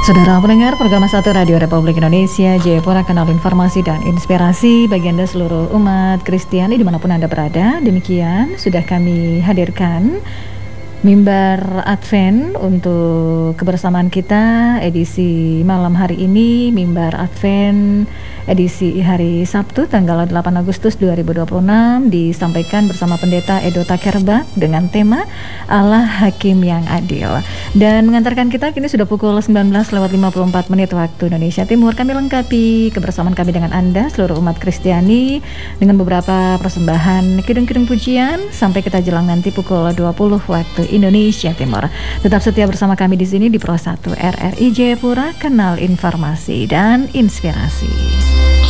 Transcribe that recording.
Saudara pendengar program 1 Radio Republik Indonesia Jayapura, kanal informasi dan inspirasi bagi Anda seluruh umat Kristiani dimanapun Anda berada. Demikian sudah kami hadirkan mimbar Advent untuk kebersamaan kita edisi malam hari ini, mimbar Advent edisi hari Sabtu tanggal 8 Agustus 2026 disampaikan bersama Pendeta Edo Takerba dengan tema Allah Hakim yang Adil. Dan mengantarkan kita kini sudah pukul 19:54 waktu Indonesia Timur. Kami lengkapi kebersamaan kami dengan Anda seluruh umat Kristiani dengan beberapa persembahan kidung-kidung pujian sampai kita jelang nanti pukul 20 waktu Indonesia Timur. Tetap setia bersama kami di sini di Pro 1 RRI Jayapura, kanal informasi dan inspirasi.